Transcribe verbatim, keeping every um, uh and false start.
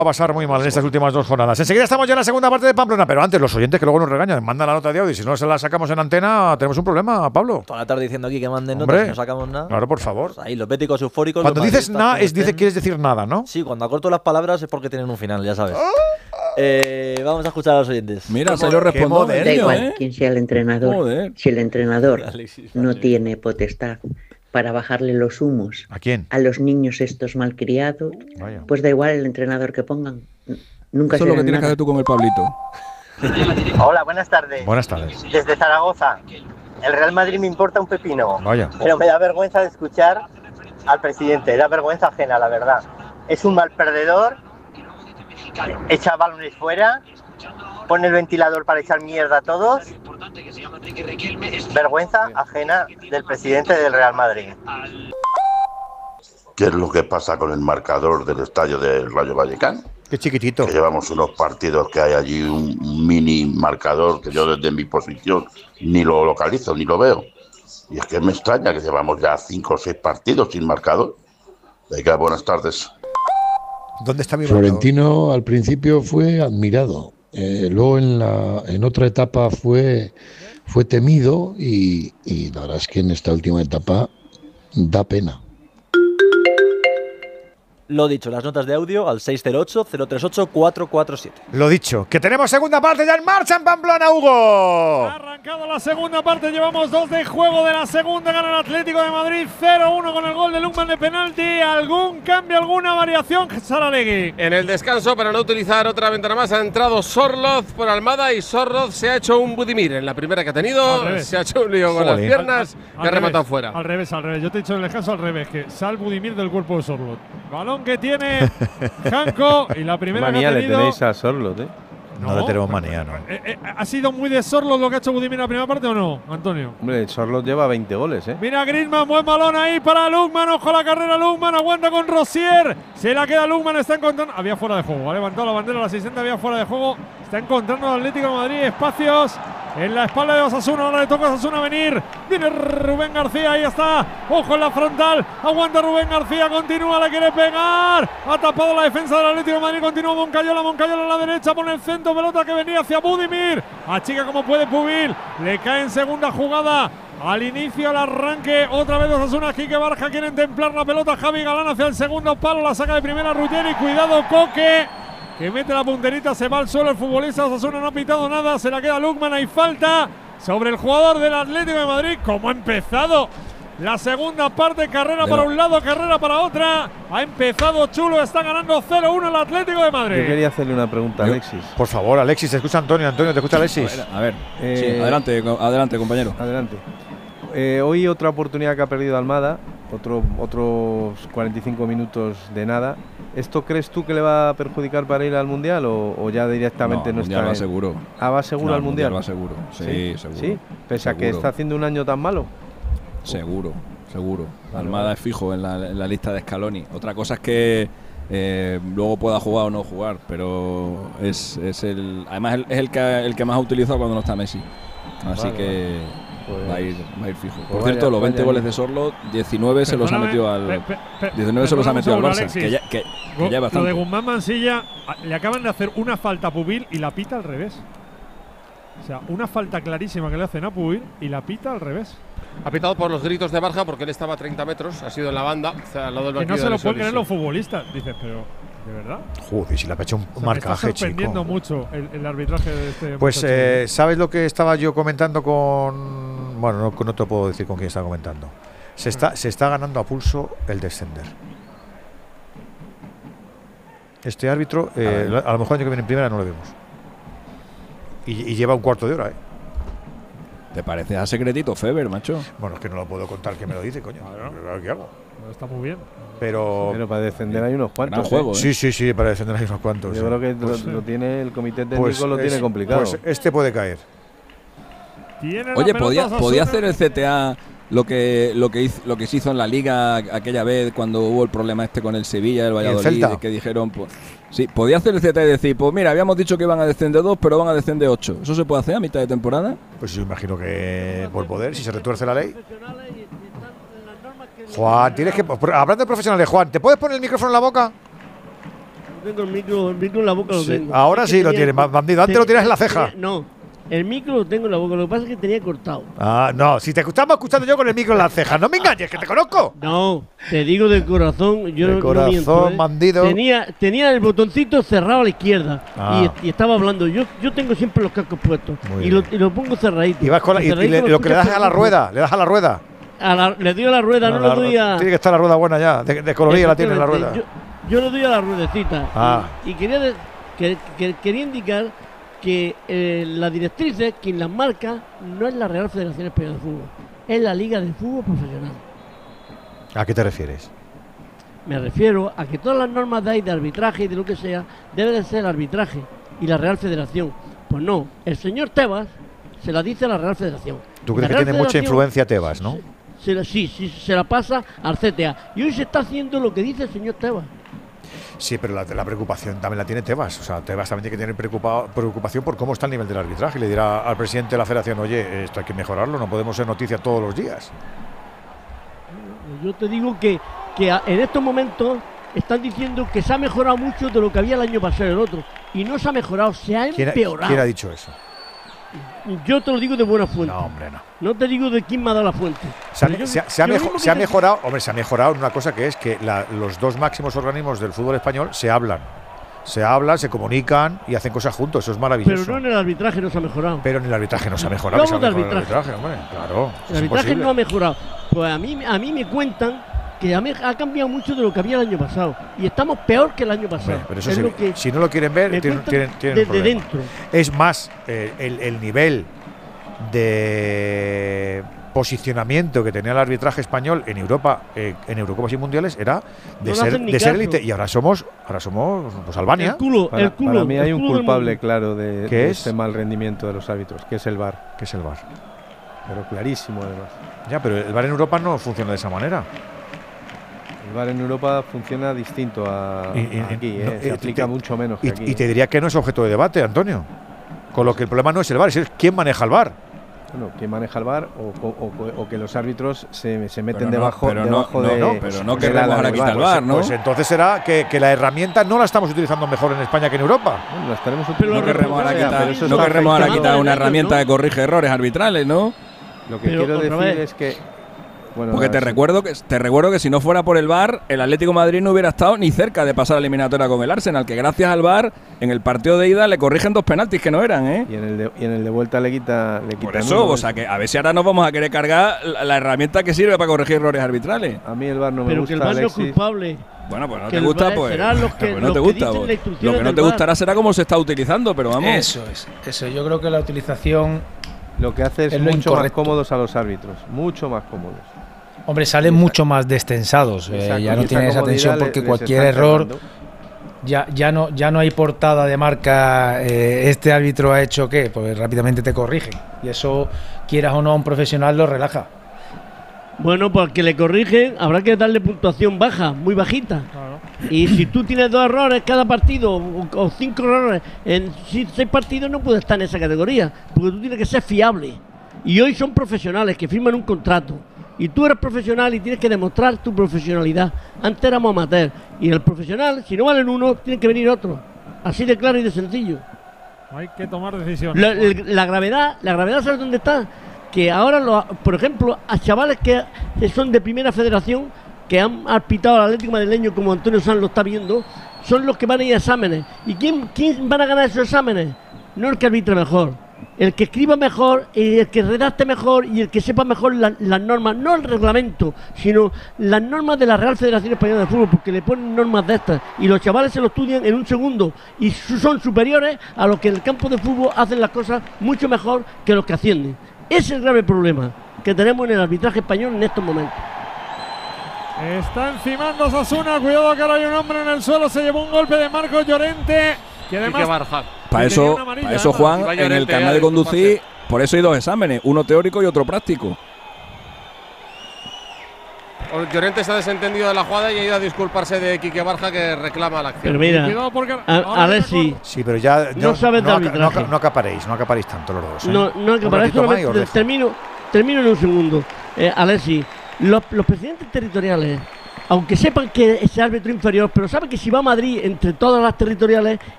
a pasar muy mal en estas últimas dos jornadas. Enseguida estamos ya en la segunda parte de Pamplona, pero antes los oyentes que luego nos regañan, mandan la nota de audio y si no se la sacamos en antena, tenemos un problema, Pablo. Toda la tarde diciendo aquí que manden Hombre, notas y no sacamos nada. Claro, por favor. Pues ahí, los béticos eufóricos. Cuando los dices nada, es, estén... dice, quieres decir nada, ¿no? Sí, cuando acorto las palabras es porque tienen un final, ya sabes. Eh, vamos a escuchar a los oyentes. Mira, se lo respondo. Da igual ¿eh? quién sea el entrenador. Joder. Si el entrenador no tiene potestad para bajarle los humos ¿a quién? A los niños estos malcriados, Vaya. Pues da igual el entrenador que pongan. Nunca Eso es lo que tienes que hacer tú con el Pablito. Hola, buenas tardes. Buenas tardes. Desde Zaragoza. El Real Madrid me importa un pepino. Vaya. Pero me da vergüenza de escuchar al presidente. Da vergüenza ajena, la verdad. Es un mal perdedor. Echa balones fuera. Pone el ventilador para echar mierda a todos. Vergüenza ajena del presidente del Real Madrid. ¿Qué es lo que pasa con el marcador del estadio del Rayo Vallecano? Qué chiquitito. Que llevamos unos partidos que hay allí un mini marcador que yo desde mi posición ni lo localizo ni lo veo. Y es que me extraña que llevamos ya cinco o seis partidos sin marcador. Venga, buenas tardes. ¿Dónde está mi Florentino marcador? Al principio fue admirado. Eh, luego en la en otra etapa fue fue temido y, y la verdad es que en esta última etapa da pena. Lo dicho, las notas de audio al seis cero ocho, cero tres ocho, cuatro cuatro siete. Lo dicho, que tenemos segunda parte ya en marcha en Pamplona, Hugo. Ha arrancado la segunda parte, llevamos dos de juego de la segunda, gana el Atlético de Madrid cero uno con el gol de Lukman de penalti. ¿Algún cambio, alguna variación, Saralegui? En el descanso, para no utilizar otra ventana más, ha entrado Sorloz por Almada y Sorloz se ha hecho un Budimir. En la primera que ha tenido, se ha hecho un lío con Joder. las piernas Al- al- y ha al rematado revés, fuera. Al revés, al revés. Yo te he dicho en el descanso al revés, que sal Budimir del cuerpo de Sorloth. Balón que tiene Janko y la primera Manía que ha le tenido… tenéis a Sorloth, ¿eh? No, le tenemos manía, ¿no? Eh, eh, ¿Ha sido muy de Sorloth lo que ha hecho Budimir en la primera parte o no, Antonio? Hombre, Sorloth lleva veinte goles, ¿eh? Mira Griezmann, buen balón ahí para Lukman, ojo la carrera Lukman, aguanta con Rosier, se la queda Lukman, está encontrando, había fuera de juego, ha levantado la bandera el asistente, había fuera de juego, está encontrando al Atlético de Madrid espacios en la espalda de Osasuna, ahora le toca a Osasuna venir, viene Rubén García, ahí está, ojo en la frontal, aguanta Rubén García, continúa, le quiere pegar, ha tapado la defensa del Atlético de Madrid, continúa Moncayola, Moncayola a la derecha, pone el centro, pelota que venía hacia Budimir, achica como puede Pubil, le cae en segunda jugada. Al inicio, al arranque, otra vez Osasuna, Quique Barja, quieren templar la pelota, Javi Galán hacia el segundo palo, la saca de primera Ruggeri, cuidado Coque, que mete la punterita, se va al suelo el futbolista, Osasuna no ha pitado nada, se la queda Lukman, hay falta sobre el jugador del Atlético de Madrid, como ha empezado la segunda parte, carrera para un lado, carrera para otra, ha empezado chulo, está ganando cero uno el Atlético de Madrid. Yo quería hacerle una pregunta a Alexis. Por favor, Alexis, te escucha Antonio, Antonio, te escucha Alexis. A ver, a ver. Eh, sí, adelante, adelante, compañero. Adelante. Eh, hoy otra oportunidad que ha perdido Almada, otro, otros cuarenta y cinco minutos de nada. ¿Esto crees tú que le va a perjudicar para ir al Mundial o, o ya directamente no, no mundial está? Va en... seguro. Ah, va seguro no, al Mundial. Va seguro. Sí, sí, seguro. Sí, pese a que seguro. está haciendo un año tan malo. Seguro, seguro. Almada es fijo en la, en la lista de Scaloni. Otra cosa es que eh, luego pueda jugar o no jugar, pero es, es el, además es el que el que más ha utilizado cuando no está Messi. Así vale, que vale. Pues, va a ir, va a ir fijo. Pues Por vaya, cierto, los veinte vaya goles ahí. de Sorloth, diecinueve se los ha metido al Pe, pe, pe, diecinueve se los ha metido al Barça, Alexis. que ya, que, que ya es bastante. Lo de Guzmán Mansilla, le acaban de hacer una falta a Pubil y la pita al revés. O sea, una falta clarísima que le hacen a Pubil y la pita al revés. Ha pitado por los gritos de Barja porque él estaba a treinta metros, ha sido en la banda, o sea, al lado del Que no banquillo se de lo los pueden creer Solis, los sí. futbolistas. Dices, pero ¿de verdad? Joder, si le ha hecho un O sea, marcaje, me está sorprendiendo chico. mucho el, el arbitraje de este Pues, muchacho. eh, ¿sabes lo que estaba yo comentando con… Bueno, no, no te puedo decir con quién estaba comentando. Se está, se está ganando a pulso el descender. Este árbitro, eh, a, a lo mejor el año que viene en primera no lo vemos. Y, y lleva un cuarto de hora, ¿eh? ¿Te parece a secretito Feber, macho? Bueno, es que no lo puedo contar que me lo dice, coño. ¿Qué hago? Está muy bien. Pero, Pero para descender hay unos cuantos. Gran juego, ¿eh? sí, sí, sí, para defender hay unos cuantos. Yo sí. creo que Pues, lo, lo tiene el comité técnico, pues lo tiene es- complicado. Pues este puede caer. Tiene la Oye, pelota podía, Osasuna. podía hacer el C T A lo que lo que hizo, lo que se hizo en la Liga aquella vez cuando hubo el problema este con el Sevilla, el Valladolid, Celta? que dijeron, pues sí, podía hacer el C T A y decir, pues mira, habíamos dicho que iban a descender dos, pero van a descender ocho. ¿Eso se puede hacer a mitad de temporada? Pues yo imagino que por poder, si se retuerce la ley. Juan, tienes que… Hablando de profesionales, Juan, ¿te puedes poner el micrófono en la boca? Tengo el micro, el micro en la boca lo Sí, tengo. ahora Es sí que lo tenía- tienes, bandido. Antes lo tienes en la ceja. tenía- no, el micro lo tengo en la boca. Lo que pasa es que tenía cortado. Ah, no, si te estaba escuchando yo con el micro en las cejas, no me engañes, que te conozco. No, te digo de corazón. Yo De no- corazón, no miento, ¿eh? bandido. Tenía, tenía el botoncito cerrado a la izquierda Ah. y, y estaba hablando. Yo, yo tengo siempre los cascos puestos Muy y lo, bien. y lo pongo cerradito. Y, vas con la- y- y Cerradito le- lo lo que le das escuchas a la perfecto. rueda, le das a la rueda. A la- le doy a la rueda, no, la- le doy a. Tiene que estar la rueda buena ya, de, de coloría la tiene la rueda. Efectivamente, Yo, yo le doy a la ruedecita. Ah. Y, y quería, de- que, que- quería indicar que eh, las directrices, quien las marca, no es la Real Federación Española de Fútbol, es la Liga de Fútbol Profesional. ¿A qué te refieres? Me refiero a que todas las normas de ahí de arbitraje y de lo que sea, debe de ser el arbitraje y la Real Federación. Pues no, el señor Tebas se la dice a la Real Federación. Tú La crees que Real tiene mucha Federación influencia Tebas, ¿no? Se la- sí, sí, se la pasa al C T A. Y hoy se está haciendo lo que dice el señor Tebas. Sí, pero la, la preocupación también la tiene Tebas. O sea, Tebas también tiene que tener preocupado, preocupación por cómo está el nivel del arbitraje. Y le dirá al presidente de la federación, oye, esto hay que mejorarlo, no podemos ser noticia todos los días. Yo te digo que, que a- en estos momentos están diciendo que se ha mejorado mucho de lo que había el año pasado el otro. Y no se ha mejorado, se ha ¿Quién, ha- empeorado. quién ha dicho eso? Yo te lo digo de buena fuente. No, hombre, no. No te digo de quién me ha dado la fuente. Se ha, Pero yo- se ha- se ha yo mejo- mismo se ha que te- mejorado, hombre, se ha mejorado en una cosa que es que la- los dos máximos organismos del fútbol español se hablan. Se hablan, se comunican y hacen cosas juntos. Eso es maravilloso. Pero no en el arbitraje no se ha mejorado. Pero en el arbitraje no se ha mejorado. Yo que se ha hablo de mejorado el arbitraje. arbitraje, hombre, claro. El es arbitraje imposible. no ha mejorado. Pues a mí, a mí me cuentan que ha, me- ha cambiado mucho de lo que había el año pasado. Y estamos peor que el año pasado. Hombre, pero eso Es sí, lo que si no lo quieren ver, me tienen, cuentan tienen- tienen un desde problema. dentro. Es más, eh, el, el nivel de posicionamiento que tenía el arbitraje español en Europa, eh, en Eurocopas y Mundiales, era de No le ser, hacen ni de ser caso. élite. Y ahora somos, ahora somos pues, Albania. El culo, Para, el culo. para mí hay el un culo del culpable mundo. claro de, ¿Qué de es? este mal rendimiento de los árbitros, que es el V A R. Que es el V A R. Pero clarísimo, además. Ya, pero el V A R en Europa no funciona de esa manera. El V A R en Europa funciona distinto a Y- y- aquí, no, ¿eh? Se eh, aplica te- mucho menos que Y, aquí. y te diría que no es objeto de debate, Antonio. Con lo que el problema no es el V A R, es quién maneja el V A R. Bueno, ¿quién maneja el V A R o, o- o- o que los árbitros se, se meten Pero no, debajo, pero no, debajo no, de. no, pero no de queremos la- ahora del quitar el V A R? V A R, ¿no? Pues entonces será que, que la herramienta no la estamos utilizando mejor en España que en Europa. Bueno, la estaremos Pero utilizando. No querremos ahora Ya, quitar, pero eso no está queremos ahora afectando. quitar una derechos, herramienta ¿no? que corrige errores arbitrales, ¿no? Lo que Pero quiero otra decir vez. es que. Bueno, Porque te sí. recuerdo que te recuerdo que si no fuera por el V A R, el Atlético de Madrid no hubiera estado ni cerca de pasar a la eliminatoria con el Arsenal, que gracias al V A R en el partido de ida le corrigen dos penaltis que no eran, ¿eh? Y en el de, y en el de vuelta le quita. Le Por quitan eso, uno. o sea que a ver si ahora nos vamos a querer cargar la, la herramienta que sirve para corregir errores arbitrales. A mí el V A R no me Pero gusta. que el V A R no es Alexis. culpable. Bueno, pues no Que te el gusta, V A R pues, serán los que- pues no los te que gusta. dicen pues. las instrucciones Lo que no del te V A R. gustará será cómo se está utilizando, pero vamos. Eso es, eso. Yo creo que la utilización, Lo que hace es, Es lo mucho más incorrecto. cómodos a los árbitros. Mucho más cómodos. hombre, salen mucho más destensados. eh, Exacto, ya y no esa tienen esa comodidad tensión le- porque les cualquier están error cargando. ya, ya, no, ya no hay portada de marca. eh, este árbitro ha hecho qué, pues rápidamente te corrigen. Y eso, quieras o no, a un profesional lo relaja. Bueno, pues al que le corrigen habrá que darle puntuación baja, muy bajita. Y si tú tienes dos errores cada partido o, o cinco errores en si- seis partidos, no puedes estar en esa categoría, porque tú tienes que ser fiable. Y hoy son profesionales que firman un contrato. Y tú eres profesional y tienes que demostrar tu profesionalidad. Antes éramos amateur. Y el profesional, si no valen uno, tiene que venir otro. Así de claro y de sencillo. Hay que tomar decisiones. La, el- la gravedad, la gravedad, ¿sabes dónde está? Que ahora, lo- por ejemplo, a chavales que son de primera federación, que han pitado al Atlético Madrileño, como Antonio Sanz lo está viendo, son los que van a ir a exámenes. ¿Y quién, quién van a ganar esos exámenes? No el que arbitre mejor, el que escriba mejor, el que redacte mejor y el que sepa mejor la- las normas, no el reglamento, sino las normas de la Real Federación Española de Fútbol, porque le ponen normas de estas y los chavales se lo estudian en un segundo y su- son superiores a los que en el campo de fútbol hacen las cosas mucho mejor que los que ascienden. Ese es el grave problema que tenemos en el arbitraje español en estos momentos. Está encimando Osasuna. Cuidado que ahora hay un hombre en el suelo. Se llevó un golpe de Marcos Llorente. Que además. Barja. Para tenía eso, una amarilla, para eso además. Juan, Y vaya en el Llorente carnet ya de de conducir, por eso hay dos exámenes, uno teórico y otro práctico. Llorente está desentendido de la jugada y ha ido a disculparse de Quique Barja, que reclama la acción. Pero mira, Cuidado porque a- ahora Alexis, Sí, pero ya No sabes de no, aca- no, arbitraje. aca- no acaparéis, no acaparéis tanto los dos. ¿eh? no, no, que Un para ratito eso más y os me- dejo. termino, termino en un segundo. Eh, Alexis, los, los presidentes territoriales aunque sepan que es árbitro inferior, pero saben que si va a Madrid entre todas las territoriales